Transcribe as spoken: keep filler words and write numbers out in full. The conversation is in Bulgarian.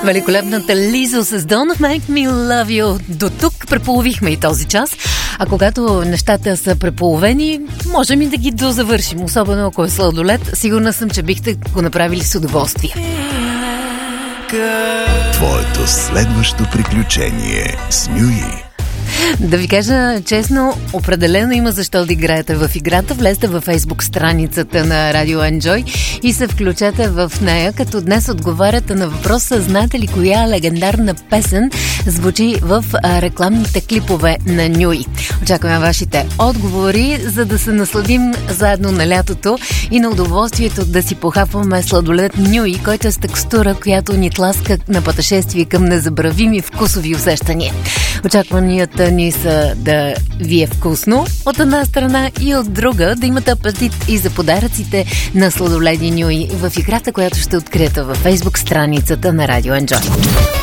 Великолепната Лизо с Don't Make Me Love You. До тук преполовихме и този час. А когато нещата са преполовени, можем и да ги дозавършим. Особено ако е сладолед, сигурна съм, че бихте го направили с удоволствие. Твоето следващо приключение с Мюи. Да ви кажа честно, определено има защо да играете в играта. Влезте във Фейсбук страницата на Радио Enjoy и се включете в нея, като днес отговаряте на въпроса: знаете ли коя легендарна песен звучи в а, рекламните клипове на Нюи? Очакваме вашите отговори, за да се насладим заедно на лятото и на удоволствието да си похапваме сладолед Нюи, който е с текстура, която ни тласка на пътешествие към незабравими вкусови усещания. Очакванията ни са да ви е вкусно от една страна и от друга да имате апетит и за подаръците на сладоледи Нюи в играта, която ще откриете във Фейсбук страницата на Радио Enjoy.